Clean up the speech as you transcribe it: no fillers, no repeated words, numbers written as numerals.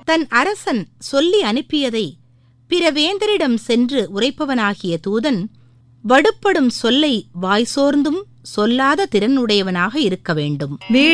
தன் அரசன் சொல்லி அனுப்பியதை பிற வேந்தரிடம் சென்று உரைப்பவனாகிய தூதன் வடுப்படும் சொல்லை வாய்சோர்ந்தும் சொல்லாத திறனுடையவனாக இருக்க வேண்டும்.